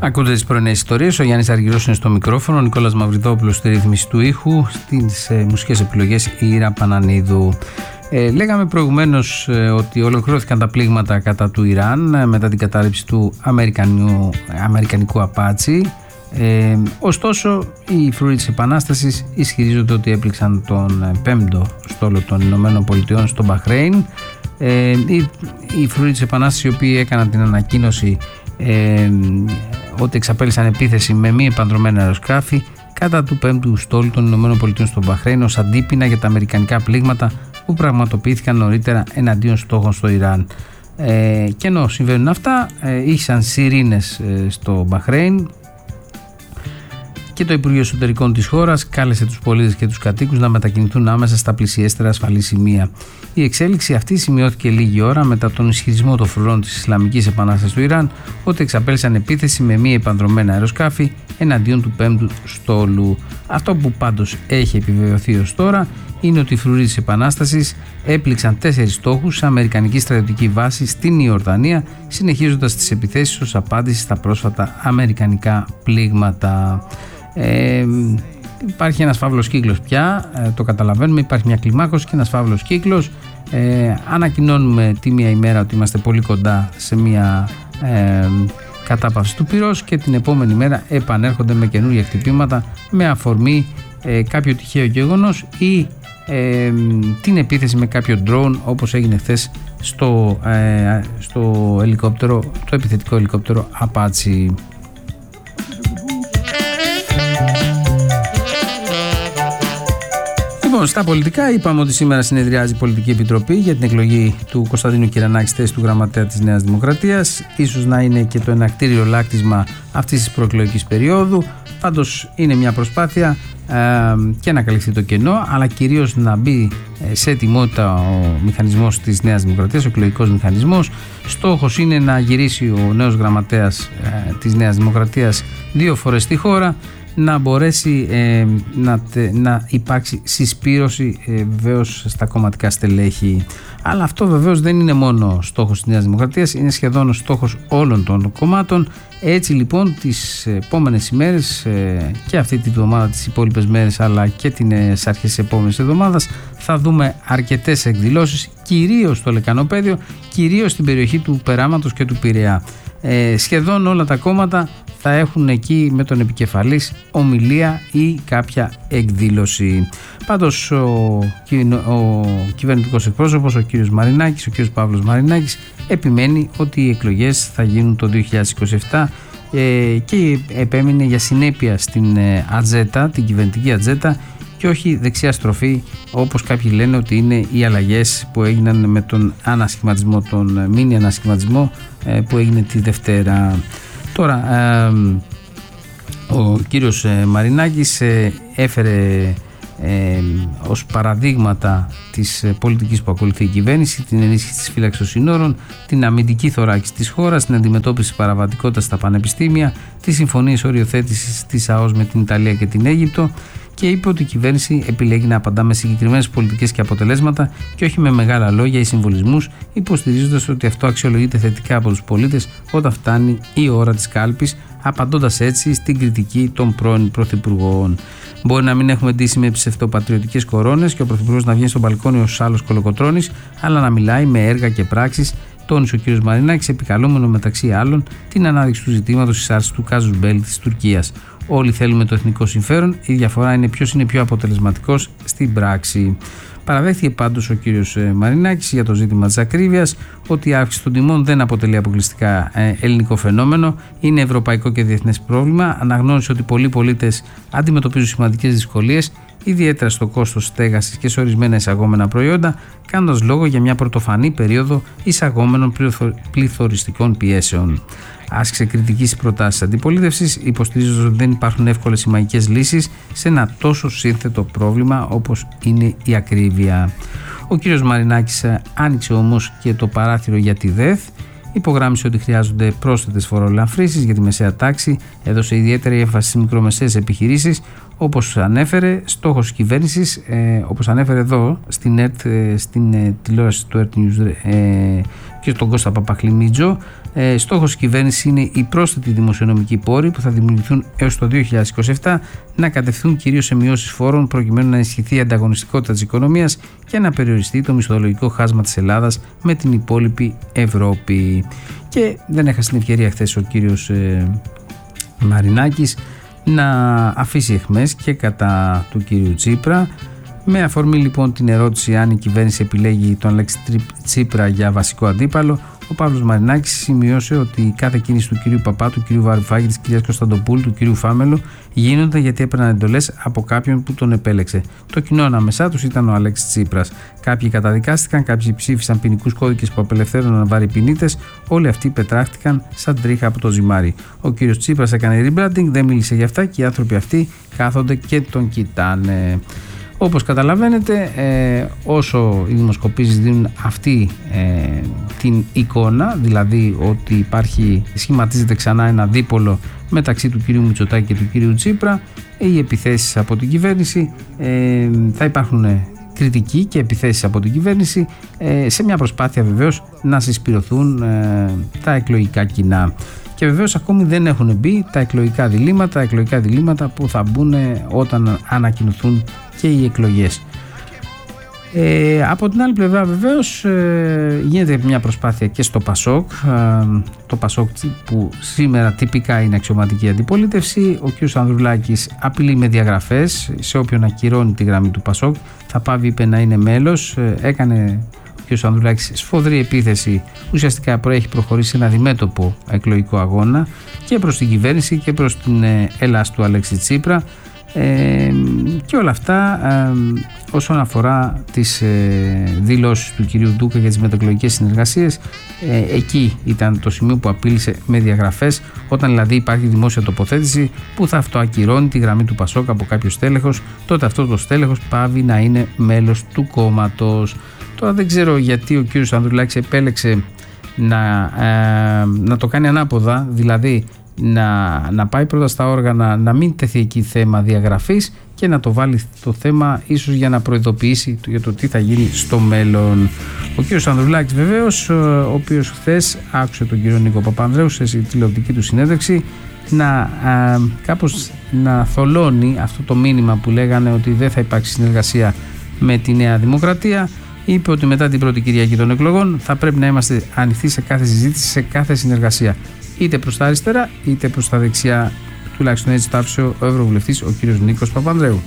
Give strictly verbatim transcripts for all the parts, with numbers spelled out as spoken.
Ακούτε τις πρωινές ιστορίες. Ο Γιάννης Αργυρός είναι στο μικρόφωνο, ο Νικόλας Μαυριδόπουλος στη ρύθμιση του ήχου, στις ε, μουσικές επιλογές η Ήρα Πανανίδου. Ε, λέγαμε προηγουμένως ε, ότι ολοκληρώθηκαν τα πλήγματα κατά του Ιράν ε, μετά την κατάρριψη του Αμερικανικού, Αμερικανικού Απάτσι. Ε, ωστόσο, οι φρουροί της Επανάστασης ισχυρίζονται ότι έπληξαν τον πέμπτο στόλο των Ηνωμένων Πολιτειών στο Μπαχρέιν. Ε, οι, οι φρουροί της Επανάστασης, οι οποίοι έκαναν την ανακοίνωση ε, ότι εξαπέλυσαν επίθεση με μη επανδρομένα αεροσκάφη κατά του πέμπτου στόλου των Ηνωμένων Πολιτειών στο Μπαχρέιν ως αντίπεινα για τα αμερικανικά πλήγματα που πραγματοποιήθηκαν νωρίτερα εναντίον στόχων στο Ιράν. Ε, και ενώ συμβαίνουν αυτά, ε, ήσαν σιρήνες ε, στο Μπαχρέιν και το Υπουργείο Εσωτερικών της χώρας κάλεσε τους πολίτες και τους κατοίκους να μετακινηθούν άμεσα στα πλησιέστερα ασφαλή σημεία. Η εξέλιξη αυτή σημειώθηκε λίγη ώρα μετά τον ισχυρισμό των φρουρών της Ισλαμικής Επανάστασης του Ιράν ότι εξαπέλυσαν επίθεση με μη επανδρομένα αεροσκάφη εναντίον του πέμπτου στόλου. Αυτό που πάντως έχει επιβεβαιωθεί ως τώρα είναι ότι οι φρουροί της Επανάστασης έπληξαν τέσσερις στόχους σε αμερικανική στρατιωτική βάση στην Ιορδανία, συνεχίζοντας τις επιθέσεις ως απάντηση στα πρόσφατα αμερικανικά πλήγματα. Ε, υπάρχει ένας φαύλος κύκλος πια, ε, το καταλαβαίνουμε, υπάρχει μια κλιμάκωση και ένας φαύλος κύκλος. Ε, ανακοινώνουμε τη μία ημέρα ότι είμαστε πολύ κοντά σε μια ε, κατάπαυση του πυρός και την επόμενη μέρα επανέρχονται με καινούργια χτυπήματα με αφορμή ε, κάποιο τυχαίο γεγονός ή ε, την επίθεση με κάποιο drone, όπως έγινε χθες στο, ε, στο ελικόπτερο, το επιθετικό ελικόπτερο Apache. Λοιπόν, στα πολιτικά είπαμε ότι σήμερα συνεδριάζει η Πολιτική Επιτροπή για την εκλογή του Κωνσταντίνου Κυρανάκη στη θέση του Γραμματέα της Νέας Δημοκρατίας. Ίσως να είναι και το ενακτήριο λάκτισμα αυτής της προεκλογικής περίοδου. Πάντως είναι μια προσπάθεια ε, και να καλυφθεί το κενό, αλλά κυρίως να μπει σε ετοιμότητα ο μηχανισμός της Νέας Δημοκρατίας, ο εκλογικός μηχανισμός. Στόχος είναι να γυρίσει ο νέος Γραμματέας ε, της Νέας Δημοκρατίας δύο φορές στη χώρα, να μπορέσει ε, να, να υπάρξει συσπήρωση ε, βεβαίως στα κομματικά στελέχη. Αλλά αυτό βεβαίως δεν είναι μόνο στόχος της Νέας Δημοκρατίας, είναι σχεδόν ο στόχος όλων των κομμάτων. Έτσι λοιπόν τις επόμενες ημέρες ε, και αυτή τη βδομάδα, τις υπόλοιπες μέρες, αλλά και τις αρχές της επόμενης εβδομάδας θα δούμε αρκετές εκδηλώσεις, κυρίως στο Λεκανοπέδιο, κυρίως στην περιοχή του Περάματος και του Πειραιά. Ε, σχεδόν όλα τα κόμματα θα έχουν εκεί με τον επικεφαλής ομιλία ή κάποια εκδήλωση. Πάντως ο, ο κυβερνητικός εκπρόσωπος, ο κύριος Μαρινάκης, ο κύριος Παύλος Μαρινάκης, επιμένει ότι οι εκλογές θα γίνουν το δύο χιλιάδες είκοσι επτά ε, και επέμεινε για συνέπεια στην ε, ατζέτα, την κυβερνητική ατζέτα, και όχι δεξιά στροφή όπως κάποιοι λένε ότι είναι οι αλλαγές που έγιναν με τον ανασχηματισμό, τον μίνι ανασχηματισμό ε, που έγινε τη Δευτέρα. Τώρα ε, ο κύριος ε, Μαρινάκης ε, έφερε ε, ως παραδείγματα της ε, πολιτικής που ακολουθεί η κυβέρνηση την ενίσχυση της φύλαξης των συνόρων, την αμυντική θωράκιση της χώρας, την αντιμετώπιση παραβατικότητας στα πανεπιστήμια, τις συμφωνίες οριοθέτησης της ΑΟΣ με την Ιταλία και την Αίγυπτο, και είπε ότι η κυβέρνηση επιλέγει να απαντά με συγκεκριμένες πολιτικές και αποτελέσματα και όχι με μεγάλα λόγια ή συμβολισμούς, υποστηρίζοντας ότι αυτό αξιολογείται θετικά από τους πολίτες όταν φτάνει η ώρα της κάλπης, απαντώντας έτσι στην κριτική των πρώην πρωθυπουργών. Μπορεί να μην έχουμε ντύσει με ψευτοπατριωτικές κορώνες και ο πρωθυπουργός να βγαίνει στο μπαλκόνι ως άλλος κολοκοτρώνης, αλλά να μιλάει με έργα και πράξεις, τόνισε ο κ. Μαρινάκης, επικαλούμενο μεταξύ άλλων την ανάδειξη του ζητήματος της άρσης του κάζους μπέλι της Τουρκίας. Όλοι θέλουμε το εθνικό συμφέρον, η διαφορά είναι ποιος είναι πιο αποτελεσματικός στην πράξη. Παραδέχθηκε πάντως ο κύριος Μαρινάκης για το ζήτημα της ακρίβειας ότι η αύξηση των τιμών δεν αποτελεί αποκλειστικά ελληνικό φαινόμενο, είναι ευρωπαϊκό και διεθνές πρόβλημα. Αναγνώρισε ότι πολλοί πολίτες αντιμετωπίζουν σημαντικές δυσκολίες, ιδιαίτερα στο κόστος στέγασης και σε ορισμένα εισαγόμενα προϊόντα, κάνοντας λόγο για μια πρωτοφανή περίοδο εισαγόμενων πληθωριστικών πιέσεων. Άσκησε κριτική στις προτάσεις αντιπολίτευσης, υποστηρίζοντας ότι δεν υπάρχουν εύκολες ή μαγικές λύσεις σε ένα τόσο σύνθετο πρόβλημα όπως είναι η ακρίβεια. Ο κύριος Μαρινάκης άνοιξε όμως και το παράθυρο για τη ΔΕΘ, υπογράμμισε ότι χρειάζονται πρόσθετες φοροελαφρύνσεις για τη μεσαία τάξη, έδωσε ιδιαίτερη έμφαση στις μικρομεσαίες επιχειρήσεις, Όπως ανέφερε, στόχος της κυβέρνησης, ε, όπως ανέφερε εδώ στην, ΕΡΤ, ε, στην ε, τηλεόραση του ΕΡΤ News ε, και στον Κώστα Παπαχλημίτζο, ε, στόχος της κυβέρνησης είναι οι πρόσθετοι δημοσιονομικοί πόροι που θα δημιουργηθούν έως το δύο χιλιάδες είκοσι επτά να κατευθούν κυρίως σε μειώσεις φόρων προκειμένου να ενισχυθεί η ανταγωνιστικότητα της οικονομίας και να περιοριστεί το μισθολογικό χάσμα της Ελλάδας με την υπόλοιπη Ευρώπη. Και δεν έχασε την ευκαιρία χθες ο κύριος ε, Μαρινάκης να αφήσει αιχμές και κατά του κύριου Τσίπρα. Με αφορμή λοιπόν την ερώτηση αν η κυβέρνηση επιλέγει τον Αλέξη Τσίπρα για βασικό αντίπαλο, ο Παύλος Μαρινάκης σημειώσε ότι κάθε κίνηση του κυρίου Παπά, του κυρίου Βαρουφάκη, της κυρίας Κωνσταντοπούλου, του κυρίου Φάμελου γίνονται γιατί έπαιρναν εντολές από κάποιον που τον επέλεξε. Το κοινό ανάμεσά τους ήταν ο Αλέξης Τσίπρας. Κάποιοι καταδικάστηκαν, κάποιοι ψήφισαν ποινικούς κώδικες που απελευθέρωναν βαρυπινίτες, όλοι αυτοί πετράχτηκαν σαν τρίχα από το ζυμάρι. Ο κύριος Τσίπρας έκανε rebranding, δεν μίλησε για αυτά και οι άνθρωποι αυτοί κάθονται και τον κοιτάνε. Όπως καταλαβαίνετε, ε, όσο οι δημοσκοπήσεις δίνουν αυτή ε, την εικόνα, δηλαδή ότι υπάρχει, σχηματίζεται ξανά ένα δίπολο μεταξύ του κυρίου Μητσοτάκη και του κυρίου Τσίπρα, οι επιθέσεις από την κυβέρνηση, ε, θα υπάρχουν κριτικοί και επιθέσεις από την κυβέρνηση ε, σε μια προσπάθεια βεβαίως να συσπηρωθούν ε, τα εκλογικά κοινά. Και βεβαίως ακόμη δεν έχουν μπει τα εκλογικά διλήμματα, τα εκλογικά διλήμματα που θα μπουν όταν ανακοινωθούν και οι εκλογές. Ε, από την άλλη πλευρά βεβαίως ε, γίνεται μια προσπάθεια και στο Πασόκ, ε, το Πασόκ που σήμερα τυπικά είναι αξιωματική αντιπολίτευση. Ο κ. Ανδρουλάκης απειλεί με διαγραφές σε όποιον ακυρώνει τη γραμμή του Πασόκ. Θα πάβει, είπε, να είναι μέλος. Ε, έκανε ο κ. Ανδρουλάκης σφοδρή επίθεση, ουσιαστικά προέχει προχωρήσει ένα διμέτωπο εκλογικό αγώνα και προς την κυβέρνηση και προς την ε, Ελλάς του Αλέξη Τσίπρα. Ε, και όλα αυτά ε, όσον αφορά τις ε, δηλώσεις του κυρίου Ντούκα για τις μετεκλογικές συνεργασίες, ε, εκεί ήταν το σημείο που απείλησε με διαγραφές, όταν δηλαδή υπάρχει δημόσια τοποθέτηση που θα αυτοακυρώνει τη γραμμή του Πασόκ από κάποιο στέλεχος, τότε αυτό το στέλεχος πάβει να είναι μέλος του κόμματος. Τώρα δεν ξέρω γιατί ο κύριος Ανδρουλάκης επέλεξε να, ε, να το κάνει ανάποδα, δηλαδή Να, να πάει πρώτα στα όργανα, να μην τεθεί εκεί θέμα διαγραφής και να το βάλει το θέμα ίσως για να προειδοποιήσει για το τι θα γίνει στο μέλλον. Ο κύριος Ανδρουλάκης βεβαίως, ο οποίος χθες άκουσε τον κύριο Νίκο Παπανδρέου σε τηλεοπτική του συνέντευξη να α, κάπως να θολώνει αυτό το μήνυμα που λέγανε ότι δεν θα υπάρξει συνεργασία με τη Νέα Δημοκρατία. Είπε ότι μετά την πρώτη Κυριακή των εκλογών θα πρέπει να είμαστε ανοιχτοί σε κάθε συζήτηση, σε κάθε συνεργασία, είτε προς τα αριστερά είτε προς τα δεξιά. Τουλάχιστον έτσι το άφησε ο Ευρωβουλευτής ο κύριος Νίκος Παπανδρέου.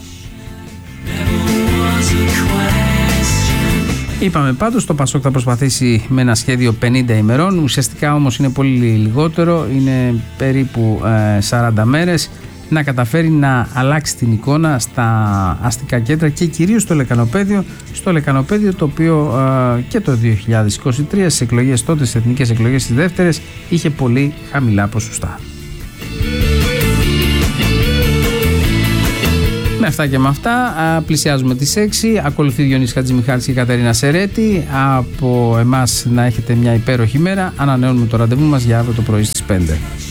Είπαμε πάντως το Πασόκ θα προσπαθήσει με ένα σχέδιο πενήντα ημερών, ουσιαστικά όμως είναι πολύ λιγότερο, είναι περίπου ε, σαράντα μέρες, να καταφέρει να αλλάξει την εικόνα στα αστικά κέντρα και κυρίως στο Λεκανοπέδιο, στο Λεκανοπέδιο το οποίο ε, και το δύο χιλιάδες είκοσι τρία στις εκλογές τότε, στις εθνικές εκλογές στις δεύτερες, είχε πολύ χαμηλά ποσοστά. Με αυτά και με αυτά πλησιάζουμε τις έξι. Ακολουθεί Διονύσης Χατζημιχάλης και Κατερίνα Σερέτη. Από εμάς να έχετε μια υπέροχη μέρα. Ανανεώνουμε το ραντεβού μας για αύριο το πρωί στις πέντε.